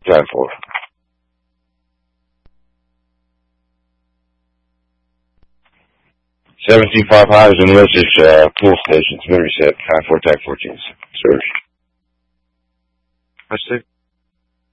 Time 4. 17.5 highs and message, full stations. Memory set. Time 4, Tag 14. Surge. I see.